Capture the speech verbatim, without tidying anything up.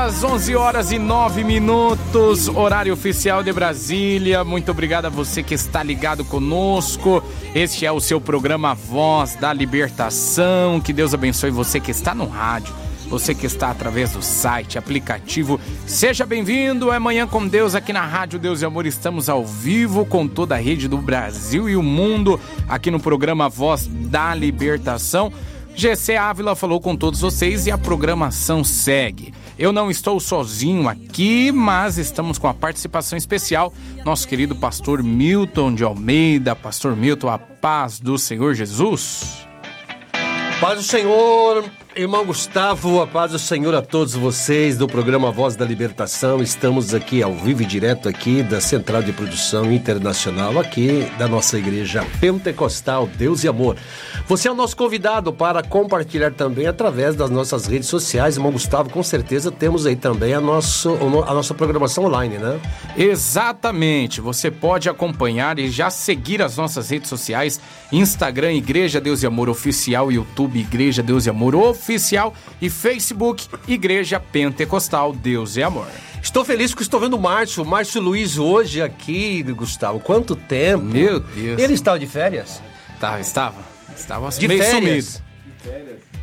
horas, onze horas e nove minutos, horário oficial de Brasília. Muito obrigado a você que está ligado conosco. Este é o seu programa Voz da Libertação. Que Deus abençoe você que está no rádio, você que está através do site, aplicativo. Seja bem-vindo, é Manhã com Deus aqui na Rádio Deus e Amor. Estamos ao vivo com toda a rede do Brasil e o mundo aqui no programa Voz da Libertação. G C Ávila falou com todos vocês e a programação segue. Eu não estou sozinho aqui, mas estamos com a participação especial, nosso querido pastor Milton de Almeida. Pastor Milton, a paz do Senhor Jesus. Paz do Senhor, irmão Gustavo, a paz do Senhor a todos vocês do programa Voz da Libertação. Estamos aqui ao vivo e direto aqui da Central de Produção Internacional, aqui da nossa igreja Pentecostal Deus e Amor. Você é o nosso convidado para compartilhar também através das nossas redes sociais. Irmão Gustavo, com certeza temos aí também a, nosso, a nossa programação online, né? Exatamente, você pode acompanhar e já seguir as nossas redes sociais, Instagram Igreja Deus e Amor Oficial, YouTube Igreja Deus e Amor Oficial e Facebook Igreja Pentecostal Deus e Amor. Estou feliz que estou vendo o Márcio, o Márcio Luiz hoje aqui, Gustavo. Quanto tempo! Meu Deus! Ele estava de férias? Tá, estava. Estava de meio férias. sumido.